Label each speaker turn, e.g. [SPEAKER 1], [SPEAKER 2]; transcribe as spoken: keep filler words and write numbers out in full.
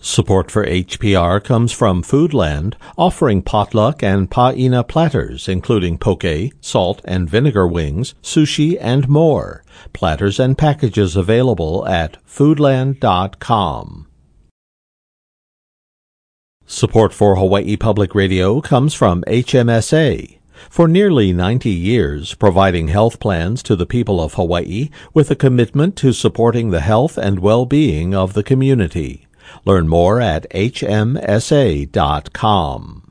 [SPEAKER 1] Support for H P R comes from Foodland, offering potluck and paina platters, including poke, salt and vinegar wings, sushi, and more. Platters and packages available at foodland dot com. Support for Hawaii Public Radio comes from H M S A. For nearly ninety years, providing health plans to the people of Hawaii with a commitment to supporting the health and well-being of the community. Learn more at H M S A dot com.